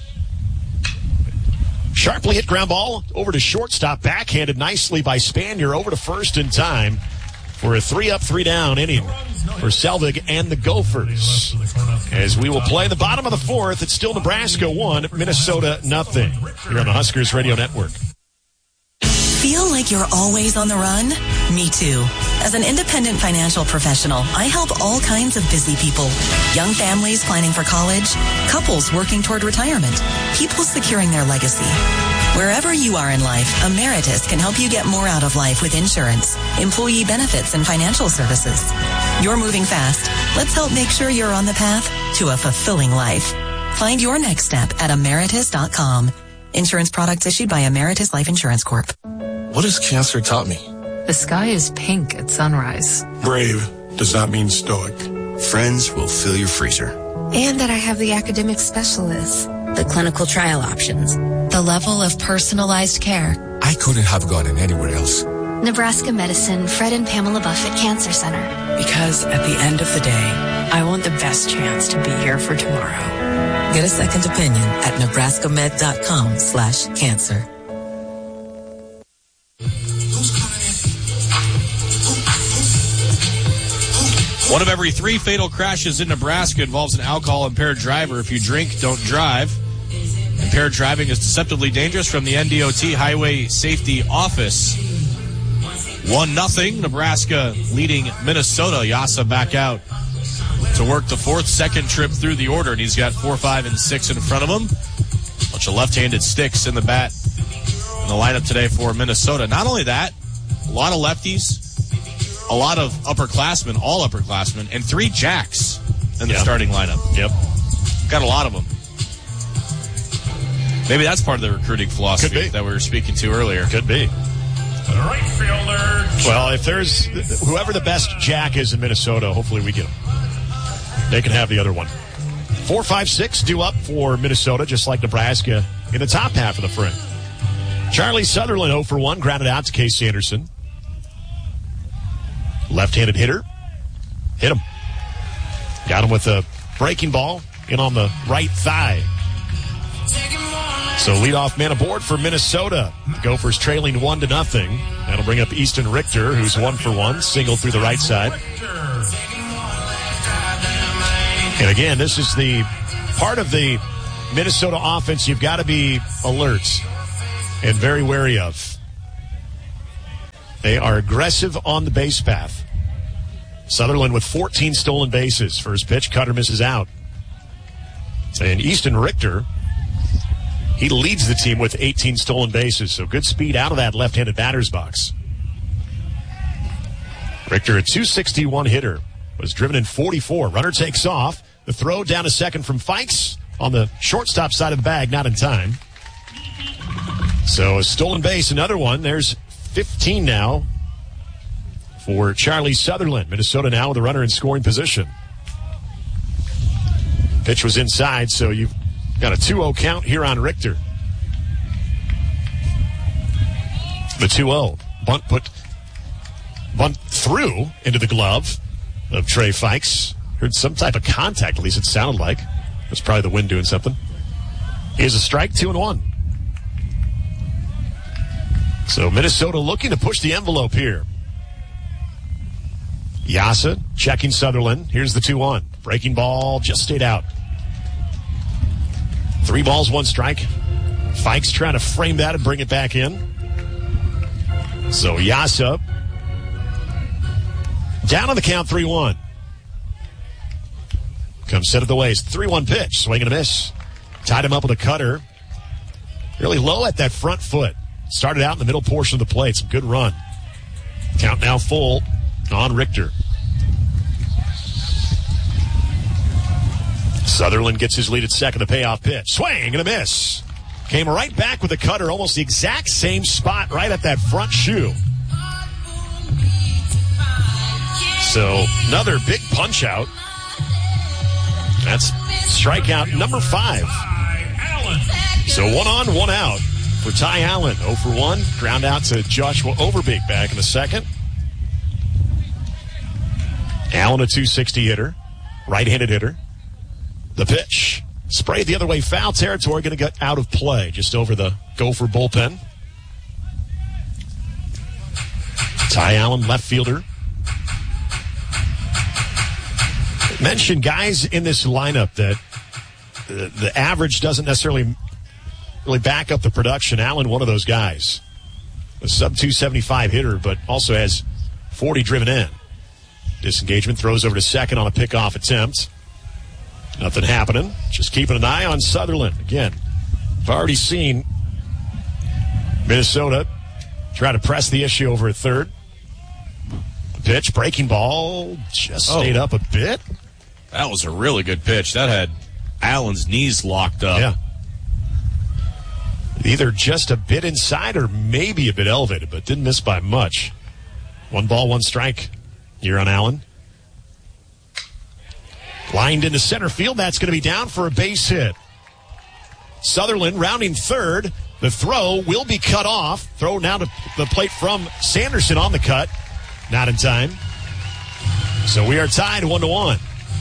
Sharply hit ground ball over to shortstop. Backhanded nicely by Spanier over to first in time for a three-up, three-down inning for Selvig and the Gophers. As we will play the bottom of the fourth, it's still Nebraska one, Minnesota nothing. Here on the Huskers Radio Network. Feel like you're always on the run? Me too. As an independent financial professional, I help all kinds of busy people. Young families planning for college, couples working toward retirement, people securing their legacy. Wherever you are in life, Emeritus can help you get more out of life with insurance, employee benefits, and financial services. You're moving fast. Let's help make sure you're on the path to a fulfilling life. Find your next step at emeritus dot com. Insurance products issued by Emeritus Life Insurance Corp. What has cancer taught me? The sky is pink at sunrise. Brave does not mean stoic. Friends will fill your freezer. And that I have the academic specialists, the clinical trial options, the level of personalized care. I couldn't have gotten anywhere else. Nebraska Medicine Fred and Pamela Buffett Cancer Center. Because at the end of the day, I want the best chance to be here for tomorrow. Get a second opinion at nebraska med dot com slash cancer. One of every three fatal crashes in Nebraska involves an alcohol-impaired driver. If you drink, don't drive. Impaired driving is deceptively dangerous from the N D O T Highway Safety Office. one nothing, Nebraska leading Minnesota. Yasa back out to work the fourth, second trip through the order, and he's got four, five, and six in front of him. Bunch of left-handed sticks in the bat in the lineup today for Minnesota. Not only that, a lot of lefties, a lot of upperclassmen, all upperclassmen, and three jacks in the yep. starting lineup. Yep. Got a lot of them. Maybe that's part of the recruiting philosophy that we were speaking to earlier. Could be. Right fielder. Well, if there's whoever the best jack is in Minnesota, hopefully we get them. They can have the other one. Four, five, six due up for Minnesota, just like Nebraska in the top half of the frame. Charlie Sutherland, oh for one, grounded out to Case Anderson. Left-handed hitter. Hit him. Got him with a breaking ball in on the right thigh. So leadoff man aboard for Minnesota. The Gophers trailing one to nothing. That'll bring up Easton Richter, who's one for one, single through the right side. And again, this is the part of the Minnesota offense you've got to be alert and very wary of. They are aggressive on the base path. Sutherland with fourteen stolen bases. First pitch, cutter misses out. And Easton Richter, he leads the team with eighteen stolen bases. So good speed out of that left-handed batter's box. Richter, a two sixty-one hitter, was driven in forty-four. Runner takes off. The throw down to second from Fikes on the shortstop side of the bag, not in time. So a stolen base, another one. There's fifteen now for Charlie Sutherland. Minnesota now with a runner in scoring position. Pitch was inside, so you've got a two oh count here on Richter. The two oh. Bunt put, bunt through into the glove of Trey Fikes. Heard some type of contact, at least it sounded like. That's probably the wind doing something. Here's a strike, two and one. So Minnesota looking to push the envelope here. Yasa checking Sutherland. Here's the two one. Breaking ball just stayed out. Three balls, one strike. Fikes trying to frame that and bring it back in. So Yasa down on the count, three one. Comes set of the waist. three one pitch. Swing and a miss. Tied him up with a cutter. Really low at that front foot. Started out in the middle portion of the plate. Some good run. Count now full on Richter. Sutherland gets his lead at second. The payoff pitch. Swing and a miss. Came right back with a cutter. Almost the exact same spot right at that front shoe. So another big punch out. That's strikeout number five. So one on, one out for Ty Allen. oh for one. Ground out to Joshua Overbeek back in the second. Allen, a two sixty hitter. Right-handed hitter. The pitch. Sprayed the other way. Foul territory. Going to get out of play. Just over the Gopher bullpen. Ty Allen, left fielder. Mentioned guys in this lineup that the, the average doesn't necessarily really back up the production. Allen, one of those guys. A sub two seventy-five hitter, but also has forty driven in. Disengagement, throws over to second on a pickoff attempt. Nothing happening. Just keeping an eye on Sutherland. Again, I've already seen Minnesota try to press the issue over at third. The pitch, breaking ball, just Oh. stayed up a bit. That was a really good pitch. That had Allen's knees locked up. Yeah. Either just a bit inside or maybe a bit elevated, but didn't miss by much. One ball, one strike here on Allen. Lined into center field. That's going to be down for a base hit. Sutherland rounding third. The throw will be cut off. Throw now to the plate from Sanderson on the cut. Not in time. So we are tied one to one.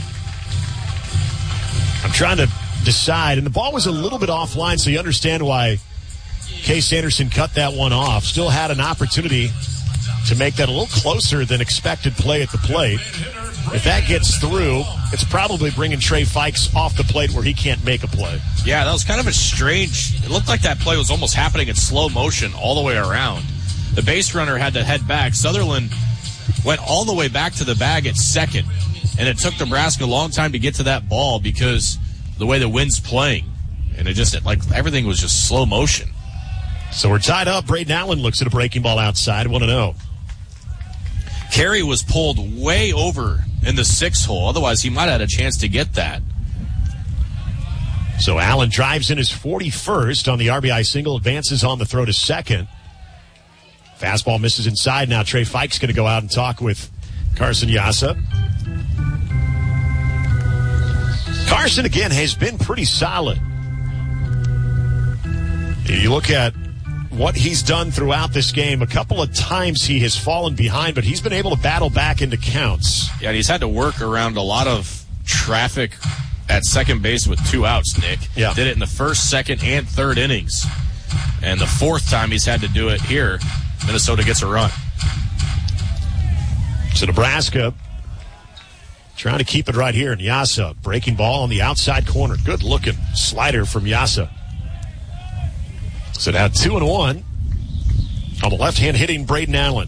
I'm trying to decide, and the ball was a little bit offline, so you understand why Case Sanderson cut that one off. Still had an opportunity to make that a little closer than expected play at the plate. If that gets through, it's probably bringing Trey Fikes off the plate where he can't make a play. Yeah, that was kind of a strange... It looked like that play was almost happening in slow motion all the way around. The base runner had to head back. Sutherland went all the way back to the bag at second, and it took Nebraska a long time to get to that ball because the way the wind's playing. And it just, like, everything was just slow motion. So we're tied up. Braden Allen looks at a breaking ball outside, one and oh. Carey was pulled way over in the sixth hole. Otherwise, he might have had a chance to get that. So Allen drives in his forty-first on the R B I single, advances on the throw to second. Fastball misses inside. Now Trey Fikes going to go out and talk with Carson Yasa. Carson, again, has been pretty solid. You look at what he's done throughout this game. A couple of times he has fallen behind, but he's been able to battle back into counts. Yeah, and he's had to work around a lot of traffic at second base with two outs, Nick. Yeah. Did it in the first, second, and third innings. And the fourth time he's had to do it here, Minnesota gets a run. So Nebraska trying to keep it right here. And Yasa, breaking ball on the outside corner. Good looking slider from Yasa. So now two and one on the left hand hitting Braden Allen.